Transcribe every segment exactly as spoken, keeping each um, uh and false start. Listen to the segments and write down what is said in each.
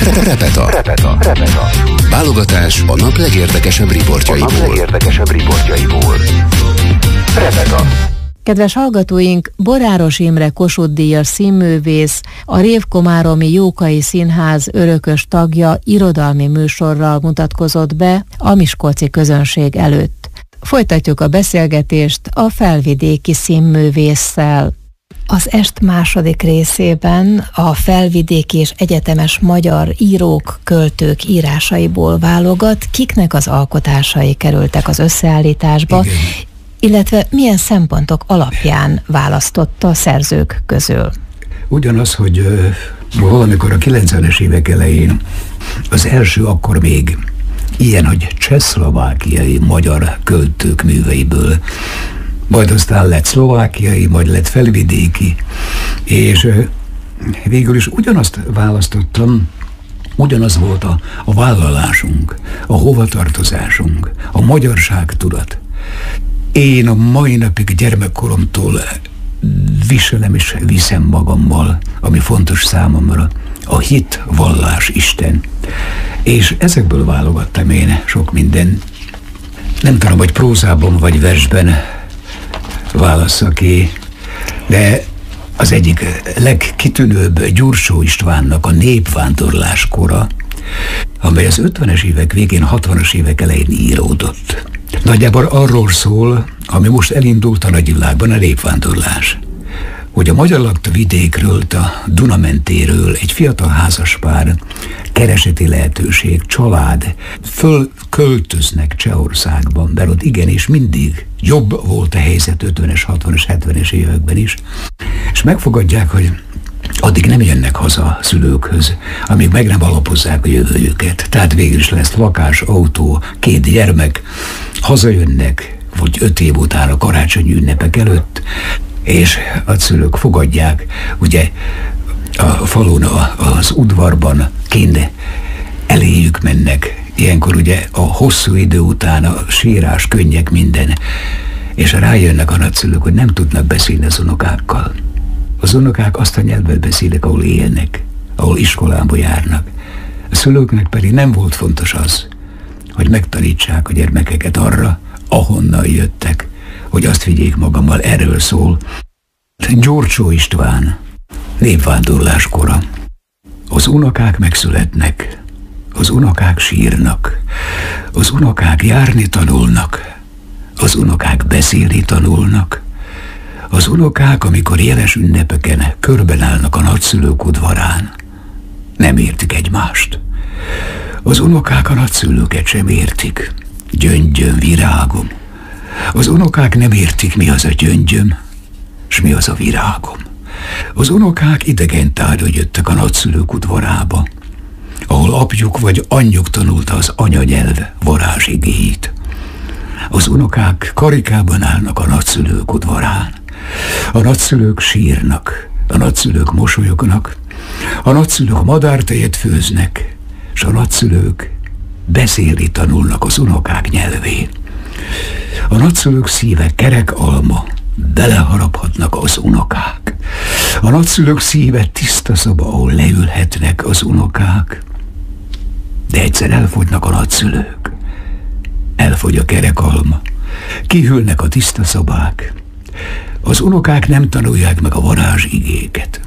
Repeta. Repeta. Repeta. Válogatás a nap legérdekesebb riportjaiból. A nap legérdekesebb riportjaiból. Repeta. Kedves hallgatóink, Boráros Imre Kossuth-díjas színművész, a Révkomáromi Jókai Színház örökös tagja irodalmi műsorral mutatkozott be a miskolci közönség előtt. Folytatjuk a beszélgetést a felvidéki színművésszel. Az est második részében a felvidéki és egyetemes magyar írók, költők írásaiból válogat, kiknek az alkotásai kerültek az összeállításba, igen, illetve milyen szempontok alapján választotta a szerzők közül. Ugyanaz, hogy uh, valamikor a kilencvenes évek elején az első akkor még ilyen, hogy csehszlovákiai magyar költők műveiből, majd aztán lett szlovákiai, majd lett felvidéki, és uh, végül is ugyanazt választottam, ugyanaz volt a, a vállalásunk, a hovatartozásunk, a magyarság tudat. Én a mai napig gyermekkoromtól viselem és viszem magammal, ami fontos számomra, a hit, vallás, Isten. És ezekből válogattam én sok minden. Nem tudom, hogy prózában vagy versben válassza ki, de az egyik legkitűnőbb Gyurcsó Istvánnak a Népvándorlás kora, amely az ötvenes évek végén, hatvanas évek elején íródott. Nagyjából arról szól, ami most elindult a nagyvilágban, a népvándorlás. Hogy a magyar lakta vidékről, a Duna mentéről egy fiatal házaspár, kereseti lehetőség, család, fölköltöznek Csehországban, mert ott igenis mindig jobb volt a helyzet ötvenes, hatvanas, hetvenes években is, és megfogadják, hogy addig nem jönnek haza a szülőkhöz, amíg meg nem alapozzák a jövőjüket. Tehát végül is lesz lakás, autó, két gyermek, hazajönnek, vagy öt év után a karácsonyi ünnepek előtt, és a szülők fogadják, ugye a falun, az udvarban kint eléjük mennek, ilyenkor ugye a hosszú idő után a sírás, könnyek, minden, és rájönnek a nagyszülők, hogy nem tudnak beszélni az unokákkal. Az unokák azt a nyelvet beszélik, ahol élnek, ahol iskolába járnak. A szülőknek pedig nem volt fontos az, hogy megtanítsák a gyermekeket arra, ahonnan jöttek, hogy azt vigyék magammal. Erről szól Gyurcsó István Népvándorlás kora. Az unokák megszületnek, az unokák sírnak, az unokák járni tanulnak, az unokák beszélni tanulnak, az unokák, amikor jeles ünnepeken körben állnak a nagyszülők udvarán, nem értik egymást. Az unokák a nagyszülőket sem értik. Gyöngyöm, virágom. Az unokák nem értik, mi az a gyöngyöm, s mi az a virágom. Az unokák idegen tárgyra jöttek a nagyszülők udvarába, ahol apjuk vagy anyjuk tanulta az anyanyelv varázsigéit. Az unokák karikában állnak a nagyszülők udvarán. A nagyszülők sírnak, a nagyszülők mosolyognak, a nagyszülők madártejet főznek, és a nagyszülők beszélni tanulnak az unokák nyelvén. A nagyszülők szíve kerek alma, beleharaphatnak az unokák. A nagyszülők szíve tiszta szoba, ahol leülhetnek az unokák. De egyszer elfogynak a nagyszülők. Elfogy a kerek alma. Kihűlnek a tiszta szobák. Az unokák nem tanulják meg a varázsigéket,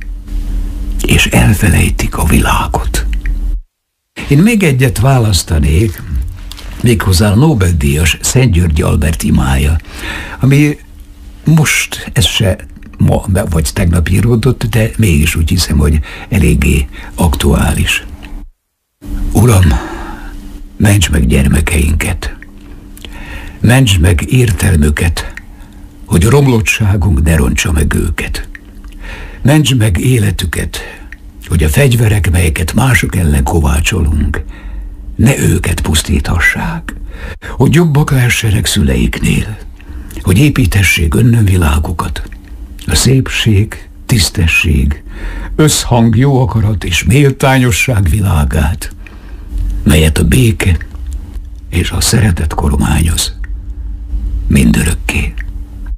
és elfelejtik a világot. Én még egyet választanék, méghozzá a Nobel-díjas Szent György Albert imája, ami most, ez se ma vagy tegnap íródott, de mégis úgy hiszem, hogy eléggé aktuális. Uram, mentsd meg gyermekeinket, mentsd meg értelmüket, hogy romlottságunk ne rontsa meg őket. Mentsd meg életüket, hogy a fegyverek, melyeket mások ellen kovácsolunk, ne őket pusztíthassák, hogy jobbak lehessenek szüleiknél, hogy építessék önnönvilágukat, a szépség, tisztesség, összhang, jó akarat és méltányosság világát, melyet a béke és a szeretet kormányoz mindörökké.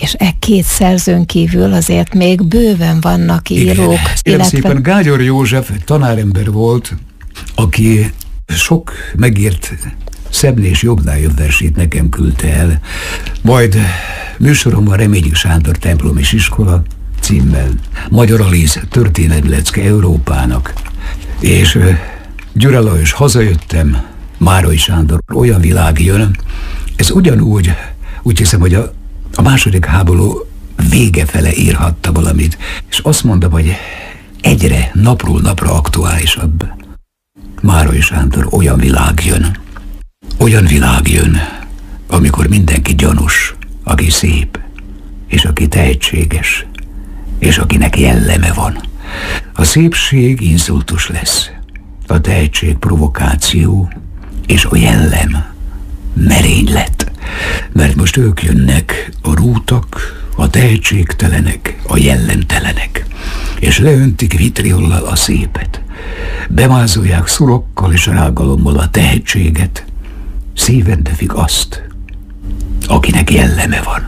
És e két szerzőn kívül azért még bőven vannak írók. Igen, illetve... szépen Gágyor József tanáремber volt, aki sok megírt Szebbnés jobbnál jobb versét nekem küldte el. Majd műsoromban Reményik Sándor Templom és Iskola címmel, Magyar Aliz történelmi lecke Európának, és Gyure Lajos Hazajöttem, Márai Sándor Olyan világ jön. Ez ugyanúgy, úgy hiszem, hogy a, a második háború vége fele írhatta valamit, és azt mondom, hogy egyre napról napra aktuálisabb. Márai Sándor Olyan világ jön. Olyan világ jön, amikor mindenki gyanús, aki szép, és aki tehetséges, és akinek jelleme van. A szépség inszultus lesz, a tehetség provokáció, és a jellem merénylet. Mert most ők jönnek, a rútak, a tehetségtelenek, a jellemtelenek, és leöntik vitriollal a szépet. Bemázolják szurokkal és rágalommal a tehetséget, szíven tevik azt, akinek jelleme van.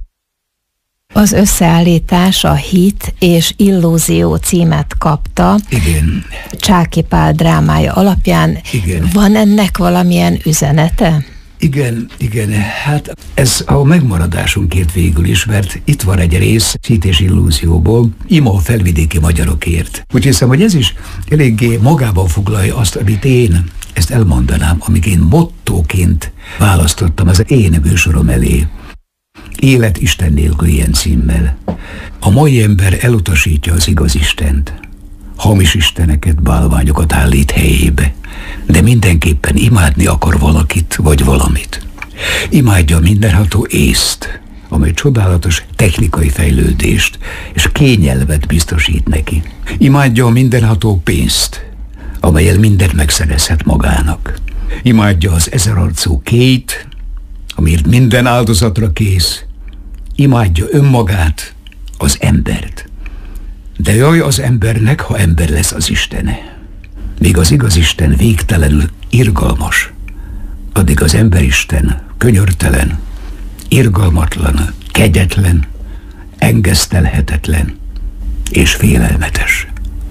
Az összeállítás a Hit és Illúzió címet kapta. Igen. Csáky Pál drámája alapján. Igen. Van ennek valamilyen üzenete? Igen, igen, hát ez a megmaradásunkért végül is, mert itt van egy rész Hit és Illúzióból, Ima a felvidéki magyarokért. Úgy hiszem, hogy ez is eléggé magában foglalja azt, amit én, ezt elmondanám, amit én mottóként választottam az én műsorom elé. Élet Isten nélkül ilyen címmel. A mai ember elutasítja az igaz Istent. Hamis isteneket, bálványokat állít helyébe, de mindenképpen imádni akar valakit vagy valamit. Imádja a mindenható észt, amely csodálatos technikai fejlődést és kényelmet biztosít neki. Imádja a mindenható pénzt, amellyel mindent megszerezhet magának. Imádja az ezerarcú Kate, amiért minden áldozatra kész. Imádja önmagát, az embert. De jaj az embernek, ha ember lesz az Istene. Míg az igaz Isten végtelenül irgalmas, addig az emberisten könyörtelen, irgalmatlan, kegyetlen, engesztelhetetlen és félelmetes.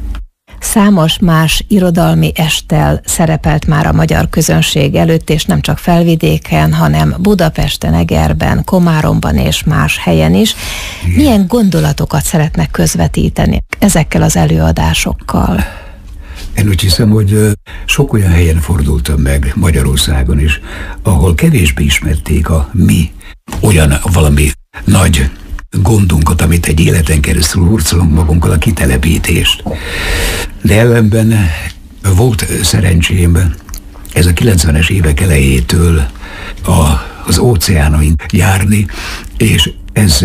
Számos más irodalmi esttel szerepelt már a magyar közönség előtt, és nem csak Felvidéken, hanem Budapesten, Egerben, Komáromban és más helyen is. Igen. Milyen gondolatokat szeretnek közvetíteni ezekkel az előadásokkal? Én úgy hiszem, hogy sok olyan helyen fordultam meg Magyarországon is, ahol kevésbé ismerték a mi olyan valami nagy gondunkat, amit egy életen keresztül hurcolunk magunkkal, a kitelepítést. De ellenben volt szerencsém ez a kilencvenes évek elejétől a, az óceánon járni, és ez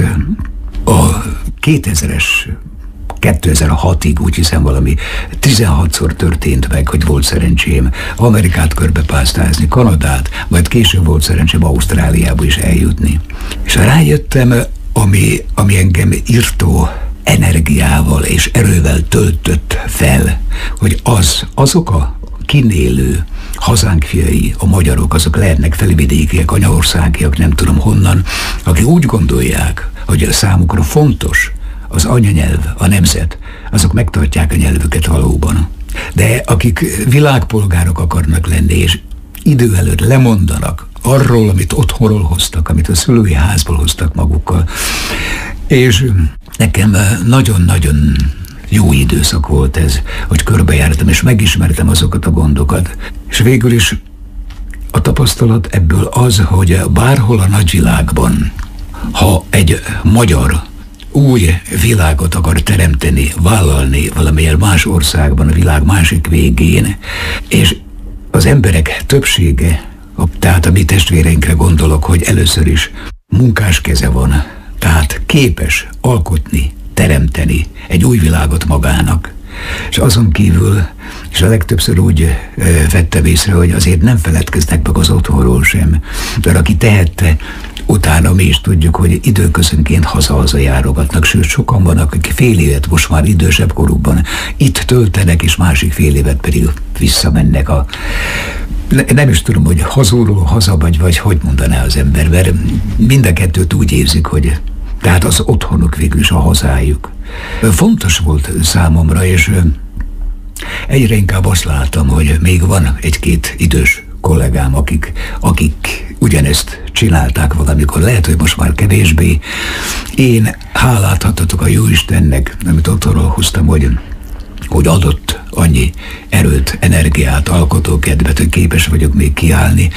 a kétezres kétezer-hatig úgy hiszem valami tizenhatszor történt meg, hogy volt szerencsém Amerikát körbepásztázni, Kanadát, majd később volt szerencsém Ausztráliába is eljutni. És rájöttem, ami, ami engem írtó energiával és erővel töltött fel, hogy az, azok a kinélő hazánk fiai, a magyarok, azok lehetnek felvidékiek, anyaországiak, nem tudom honnan, akik úgy gondolják, hogy számukra fontos az anyanyelv, a nemzet, azok megtartják a nyelvüket valóban. De akik világpolgárok akarnak lenni, és idő előtt lemondanak arról, amit otthonról hoztak, amit a szülői házból hoztak magukkal. És nekem nagyon-nagyon jó időszak volt ez, hogy körbejártam, és megismertem azokat a gondokat. És végül is a tapasztalat ebből az, hogy bárhol a nagyvilágban, ha egy magyar új világot akar teremteni, vállalni valamilyen más országban, a világ másik végén, és az emberek többsége, tehát a mi testvéreinkre gondolok, hogy először is munkás keze van, tehát képes alkotni, teremteni egy új világot magának. És azon kívül, és a legtöbbször úgy e, vettem észre, hogy azért nem feledkeznek meg az otthonról sem, de aki tehette, utána mi is tudjuk, hogy időközönként haza-haza járogatnak, sőt sokan vannak, akik fél évet most már idősebb korukban itt töltenek, és másik fél évet pedig visszamennek a... Nem is tudom, hogy hazulról haza vagy, vagy hogy mondaná az ember, mert mind a kettőt úgy érzik, hogy Tehát az otthonuk végül is a hazájuk. Fontos volt számomra, és egyre inkább azt láttam, hogy még van egy-két idős kollégám, akik, akik ugyanezt csinálták valamikor, lehet, hogy most már kevésbé. Én hálát adhatok a Jóistennek, amit otthonról hoztam, hogy, hogy adott annyi erőt, energiát, alkotókedvet, hogy képes vagyok még kiállni.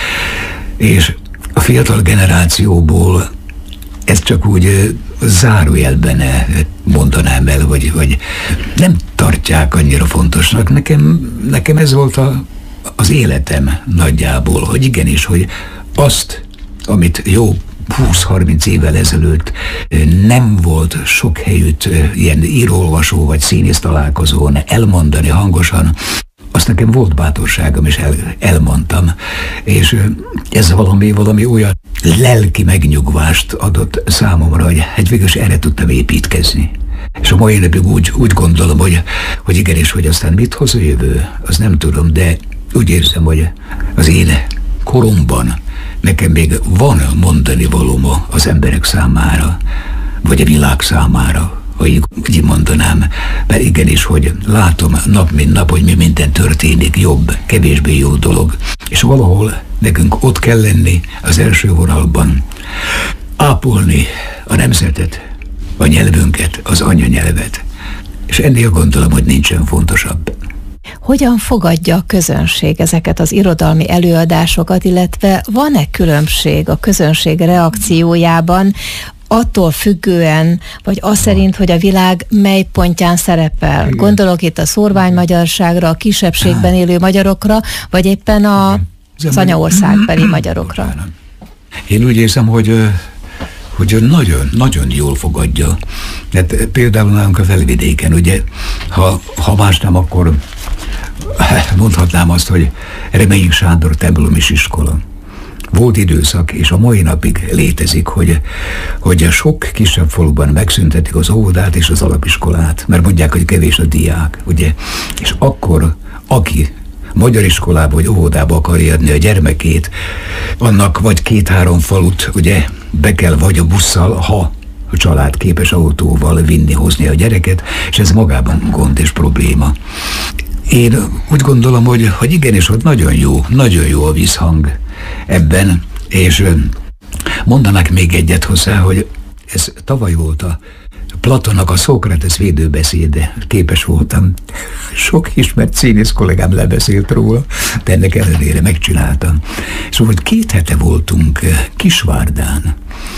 És a fiatal generációból ezt csak úgy zárójelben mondanám el, vagy, vagy nem tartják annyira fontosnak. Nekem, nekem ez volt a, az életem nagyjából, hogy igenis, hogy azt, amit jó húsz-harminc évvel ezelőtt nem volt sok helyütt ilyen írólvasó vagy színész találkozón elmondani hangosan, azt nekem volt bátorságom, és el, elmondtam. És ez valami, valami olyan lelki megnyugvást adott számomra, hogy hát végül erre tudtam építkezni. És a mai napig úgy, úgy gondolom, hogy, hogy igenis, hogy aztán mit hoz a jövő, az nem tudom, de úgy érzem, hogy az én koromban nekem még van mondani valóm az emberek számára, vagy a világ számára, hogy így mondanám, mert igenis, hogy látom nap mint nap, hogy mi minden történik, jobb, kevésbé jó dolog, és valahol nekünk ott kell lenni az első vonalban, ápolni a nemzetet, a nyelvünket, az anyanyelvet, és ennél gondolom, hogy nincsen fontosabb. Hogyan fogadja a közönség ezeket az irodalmi előadásokat, illetve van-e különbség a közönség reakciójában, attól függően, vagy az szerint, hogy a világ mely pontján szerepel? Igen. Gondolok itt a szórványmagyarságra, a kisebbségben élő magyarokra, vagy éppen a, az anyaországbeli magyarokra? Én úgy érzem, hogy hogy nagyon, nagyon jól fogadja. Hát például nálunk a Felvidéken, ugye, ha, ha más nem, akkor mondhatnám azt, hogy Reményik Sándor templomis iskola. Volt időszak, és a mai napig létezik, hogy, hogy a sok kisebb faluban megszüntetik az óvodát és az alapiskolát, mert mondják, hogy kevés a diák, ugye? És akkor, aki magyar iskolába vagy óvodába akarja adni a gyermekét, annak vagy két-három falut, ugye, be kell vagy a busszal, ha a család képes autóval vinni, hozni a gyereket, és ez magában gond és probléma. Én úgy gondolom, hogy, hogy igenis, hogy nagyon jó, nagyon jó a visszhang ebben, és mondanak még egyet hozzá, hogy ez tavaly volt a Platonnak a Szókrates védőbeszéde, képes voltam. Sok ismert színész kollégám lebeszélt róla, de ennek ellenére megcsináltam. Szóval két hete voltunk Kisvárdán,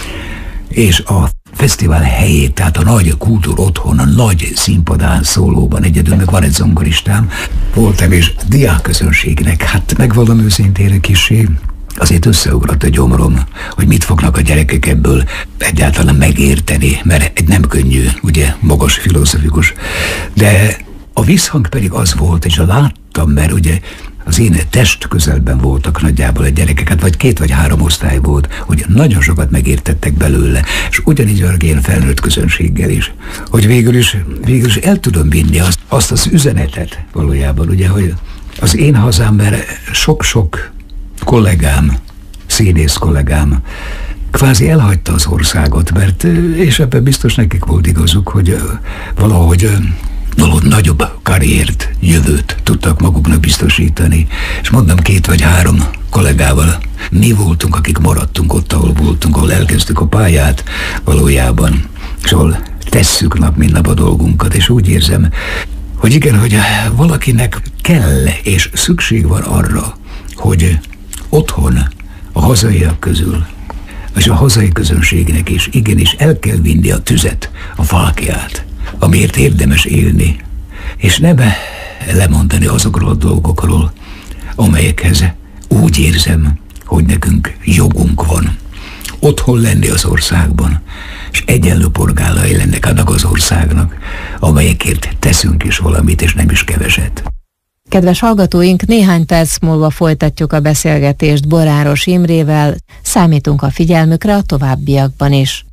és a fesztivál helyét, tehát a nagy kultúr otthon, a nagy színpadán szólóban, egyedül meg van egy zongoristám, voltam, és diákközönségnek, hát megvallom őszintén kissé, azért összeugrott a gyomrom, hogy mit fognak a gyerekek ebből egyáltalán megérteni, mert egy nem könnyű, ugye, magas filozófikus. De a visszhang pedig az volt, és láttam, mert ugye az én test közelben voltak nagyjából a gyerekeket, vagy két vagy három osztály volt, hogy nagyon sokat megértettek belőle, és ugyanígy a én felnőtt közönséggel is, hogy végül is, végül is el tudom vinni azt, azt az üzenetet valójában, ugye, hogy az én hazám, mert sok-sok kollégám, színész kollégám kvázi elhagyta az országot, mert, és ebben biztos nekik volt igazuk, hogy valahogy valahogy nagyobb karriert, jövőt tudtak maguknak biztosítani. És mondom, két vagy három kollégával mi voltunk, akik maradtunk ott, ahol voltunk, ahol elkezdtük a pályát valójában, és ahol tesszük nap, mint nap a dolgunkat, és úgy érzem, hogy igen, hogy valakinek kell, és szükség van arra, hogy otthon, a hazaiak közül, és a hazai közönségnek is igenis el kell vinni a tüzet, a fáklyát, amiért érdemes élni, és nem lemondani azokról a dolgokról, amelyekhez úgy érzem, hogy nekünk jogunk van. Otthon lenni az országban, és egyenlő polgárai lennek annak az országnak, amelyekért teszünk is valamit, és nem is keveset. Kedves hallgatóink, néhány perc múlva folytatjuk a beszélgetést Boráros Imrével, számítunk a figyelmükre a továbbiakban is.